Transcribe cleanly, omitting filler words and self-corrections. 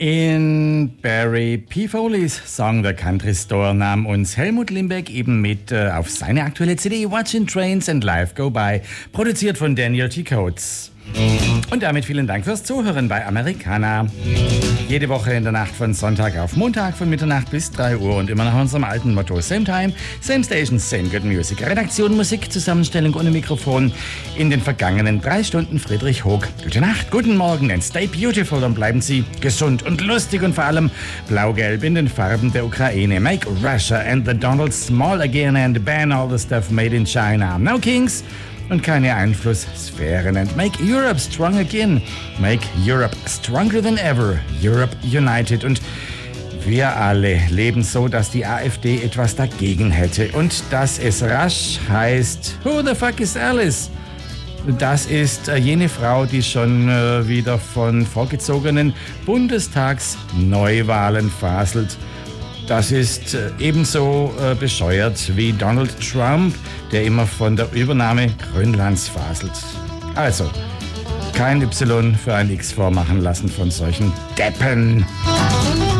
In Barry P. Foleys Song The Country Store nahm uns Helmut Limbeck eben mit auf seine aktuelle CD Watching Trains and Life Go By, produziert von Daniel T. Coates. Und damit vielen Dank fürs Zuhören bei Americana. Jede Woche in der Nacht von Sonntag auf Montag von Mitternacht bis 3 Uhr und immer nach unserem alten Motto Same Time, Same Station, Same Good Music. Redaktion, Musik, Zusammenstellung ohne Mikrofon. In den vergangenen 3 Stunden Friedrich Hoog. Gute Nacht, guten Morgen and stay beautiful und bleiben Sie gesund und lustig und vor allem blau-gelb in den Farben der Ukraine. Make Russia and the Donalds small again and ban all the stuff made in China. No kings und keine Einflusssphären. And make Europe strong again. Make Europe stronger than ever. Europe united. Und wir alle leben so, dass die AfD etwas dagegen hätte. Und dass es rasch heißt, who the fuck is Alice? Das ist jene Frau, die schon wieder von vorgezogenen Bundestagsneuwahlen faselt. Das ist ebenso bescheuert wie Donald Trump, der immer von der Übernahme Grönlands faselt. Also, kein Y für ein X vormachen lassen von solchen Deppen.